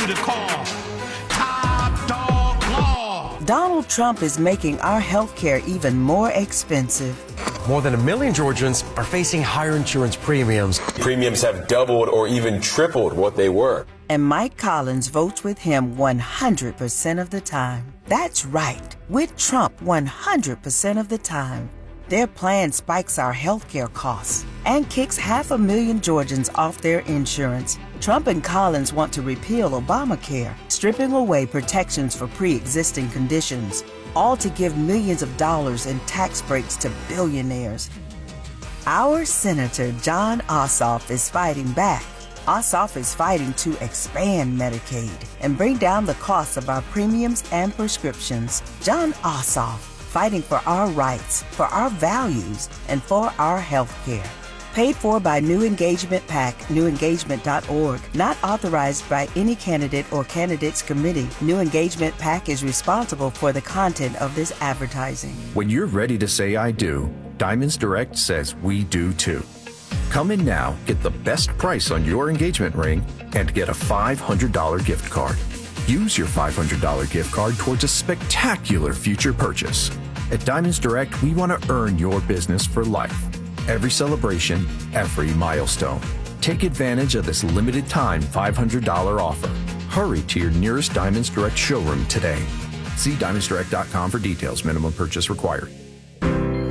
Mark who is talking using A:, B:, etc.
A: to call Top Dog Law.
B: Donald Trump is making our health care even more expensive.
C: More than 1 million Georgians are facing higher insurance premiums.
D: Premiums have doubled or even tripled what they were.
B: And Mike Collins votes with him 100% of the time. That's right, with Trump 100% of the time. Their plan spikes our healthcare costs and kicks 500,000 Georgians off their insurance. Trump and Collins want to repeal Obamacare, stripping away protections for pre-existing conditions, all to give millions of dollars in tax breaks to billionaires. Our Senator Jon Ossoff is fighting back. Ossoff is fighting to expand Medicaid and bring down the costs of our premiums and prescriptions. Jon Ossoff, fighting for our rights, for our values, and for our health care. Paid for by New Engagement PAC, newengagement.org. Not authorized by any candidate or candidates committee. New Engagement PAC is responsible for the content of this advertising.
E: When you're ready to say I do, Diamonds Direct says we do too. Come in now, get the best price on your engagement ring, and get a $500 gift card. Use your $500 gift card towards a spectacular future purchase. At Diamonds Direct, we want to earn your business for life. Every celebration, every milestone. Take advantage of this limited time $500 offer. Hurry to your nearest Diamonds Direct showroom today. See diamondsdirect.com for details. Minimum purchase required.